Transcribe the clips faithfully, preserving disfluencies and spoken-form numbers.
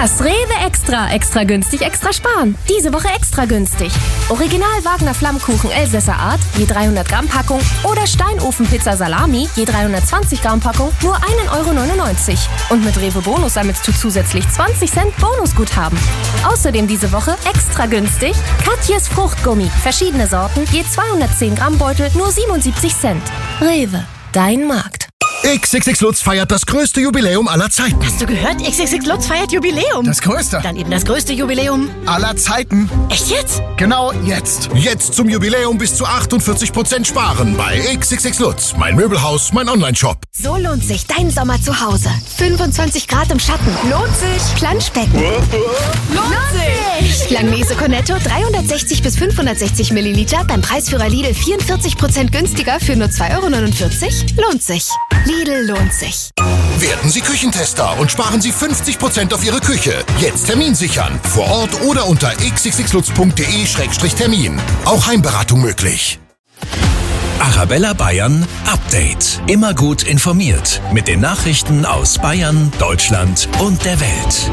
Das Rewe Extra. Extra günstig, extra sparen. Diese Woche extra günstig. Original Wagner Flammkuchen Elsässer Art, je dreihundert Gramm Packung. Oder Steinofenpizza Salami, je dreihundertzwanzig Gramm Packung, nur ein Euro neunundneunzig. Und mit Rewe Bonus sammelst du zusätzlich zwanzig Cent Bonusguthaben. Außerdem diese Woche extra günstig Katjes Fruchtgummi. Verschiedene Sorten, je zweihundertzehn Gramm Beutel, nur siebenundsiebzig Cent. Rewe, dein Markt. X X X Lutz feiert das größte Jubiläum aller Zeiten. Hast du gehört? X X X Lutz feiert Jubiläum. Das größte? Dann eben das größte Jubiläum aller Zeiten. Echt jetzt? Genau jetzt. Jetzt zum Jubiläum bis zu achtundvierzig Prozent sparen bei X X X Lutz. Mein Möbelhaus, mein Onlineshop. So lohnt sich dein Sommer zu Hause. fünfundzwanzig Grad im Schatten. Lohnt sich. Planschbecken. Lohnt sich. Langnese Cornetto dreihundertsechzig bis fünfhundertsechzig Milliliter beim Preisführer Lidl vierundvierzig Prozent günstiger für nur zwei Euro neunundvierzig. Lohnt sich. Lidl lohnt sich. Werden Sie Küchentester und sparen Sie fünfzig Prozent auf Ihre Küche. Jetzt Termin sichern. Vor Ort oder unter x x x lutz punkt d e Schrägstrich Termin. Auch Heimberatung möglich. Arabella Bayern Update. Immer gut informiert mit den Nachrichten aus Bayern, Deutschland und der Welt.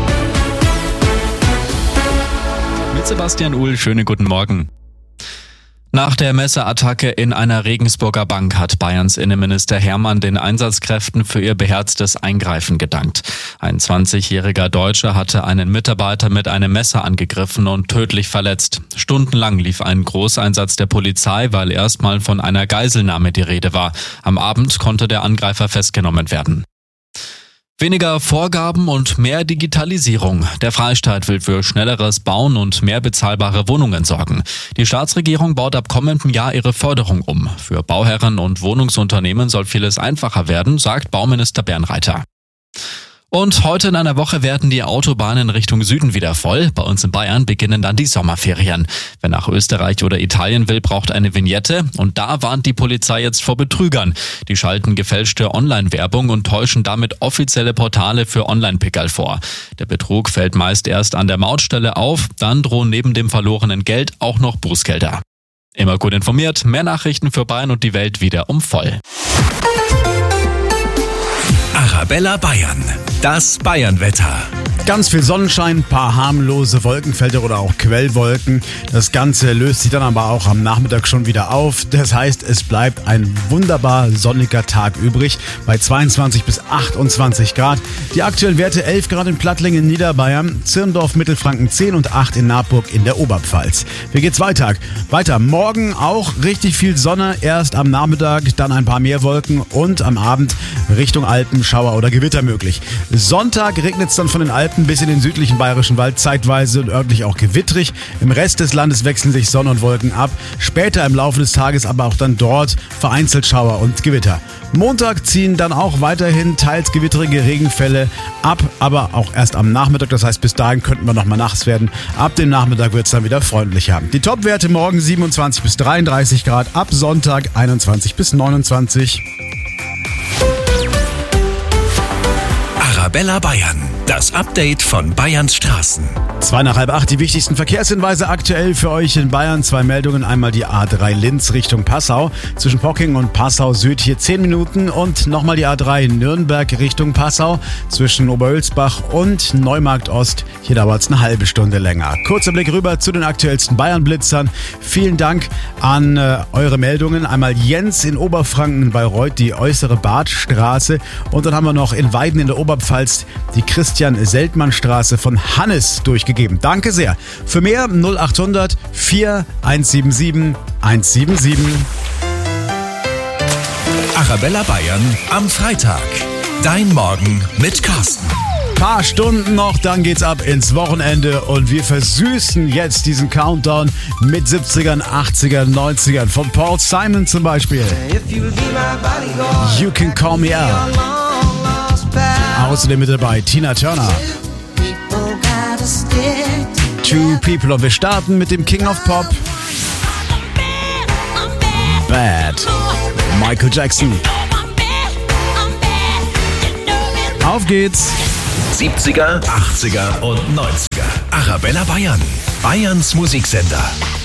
Mit Sebastian Uhl, schönen guten Morgen. Nach der Messerattacke in einer Regensburger Bank hat Bayerns Innenminister Hermann den Einsatzkräften für ihr beherztes Eingreifen gedankt. Ein zwanzigjähriger Deutscher hatte einen Mitarbeiter mit einem Messer angegriffen und tödlich verletzt. Stundenlang lief ein Großeinsatz der Polizei, weil erstmal von einer Geiselnahme die Rede war. Am Abend konnte der Angreifer festgenommen werden. Weniger Vorgaben und mehr Digitalisierung. Der Freistaat will für schnelleres Bauen und mehr bezahlbare Wohnungen sorgen. Die Staatsregierung baut ab kommendem Jahr ihre Förderung um. Für Bauherren und Wohnungsunternehmen soll vieles einfacher werden, sagt Bauminister Bernreiter. Und heute in einer Woche werden die Autobahnen Richtung Süden wieder voll. Bei uns in Bayern beginnen dann die Sommerferien. Wer nach Österreich oder Italien will, braucht eine Vignette. Und da warnt die Polizei jetzt vor Betrügern. Die schalten gefälschte Online-Werbung und täuschen damit offizielle Portale für Online-Pickerl vor. Der Betrug fällt meist erst an der Mautstelle auf. Dann drohen neben dem verlorenen Geld auch noch Bußgelder. Immer gut informiert. Mehr Nachrichten für Bayern und die Welt wieder um voll. Arabella Bayern. Das Bayernwetter. Ganz viel Sonnenschein, paar harmlose Wolkenfelder oder auch Quellwolken. Das Ganze löst sich dann aber auch am Nachmittag schon wieder auf. Das heißt, es bleibt ein wunderbar sonniger Tag übrig bei zweiundzwanzig bis achtundzwanzig Grad. Die aktuellen Werte elf Grad in Plattling in Niederbayern, Zirndorf, Mittelfranken zehn und acht in Naburg in der Oberpfalz. Wie geht's weiter? Weiter, morgen auch richtig viel Sonne, erst am Nachmittag, dann ein paar mehr Wolken und am Abend Richtung Alpen Schauer oder Gewitter möglich. Sonntag regnet es dann von den Alpen bis in den südlichen Bayerischen Wald zeitweise und örtlich auch gewittrig. Im Rest des Landes wechseln sich Sonne und Wolken ab. Später im Laufe des Tages aber auch dann dort vereinzelt Schauer und Gewitter. Montag ziehen dann auch weiterhin teils gewittrige Regenfälle ab, aber auch erst am Nachmittag. Das heißt, bis dahin könnten wir noch mal nachts werden. Ab dem Nachmittag wird es dann wieder freundlicher. Die Topwerte morgen siebenundzwanzig bis dreiunddreißig Grad, ab Sonntag einundzwanzig bis neunundzwanzig. Arabella Bayern. Das Update von Bayerns Straßen. Zwei nach halb acht, die wichtigsten Verkehrshinweise aktuell für euch in Bayern. Zwei Meldungen, einmal die A drei Linz Richtung Passau. Zwischen Pocking und Passau Süd hier zehn Minuten und nochmal die A drei Nürnberg Richtung Passau. Zwischen Oberölsbach und Neumarkt Ost. Hier dauert es eine halbe Stunde länger. Kurzer Blick rüber zu den aktuellsten Bayern-Blitzern. Vielen Dank an äh, eure Meldungen. Einmal Jens in Oberfranken in Bayreuth, die äußere Badstraße. Und dann haben wir noch in Weiden in der Oberpfalz die Christian-Seltmann-Straße von Hannes durchgegeben. Danke sehr. Für mehr null achthundert vier eins sieben sieben eins sieben sieben. Arabella Bayern am Freitag. Dein Morgen mit Carsten. Paar Stunden noch, dann geht's ab ins Wochenende und wir versüßen jetzt diesen Countdown mit siebzigern, achtzigern, neunzigern. Von Paul Simon zum Beispiel. You Can Call Me Al. Außerdem mit dabei Tina Turner. Two People und wir starten mit dem King of Pop. Bad. Michael Jackson. Auf geht's. siebziger, achtziger und neunziger. Arabella Bayern. Bayerns Musiksender.